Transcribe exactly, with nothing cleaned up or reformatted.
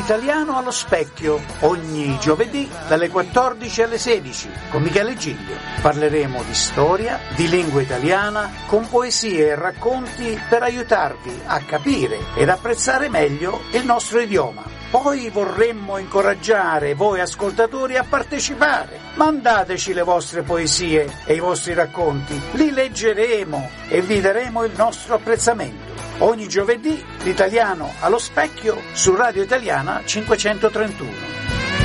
Italiano allo specchio, ogni giovedì dalle quattordici alle sedici con Michele Giglio. Parleremo di storia, di lingua italiana, con poesie e racconti per aiutarvi a capire ed apprezzare meglio il nostro idioma. Poi vorremmo incoraggiare voi ascoltatori a partecipare. Mandateci le vostre poesie e i vostri racconti, li leggeremo e vi daremo il nostro apprezzamento. Ogni giovedì l'Italiano allo specchio su Radio Italiana cinquecentotrentuno.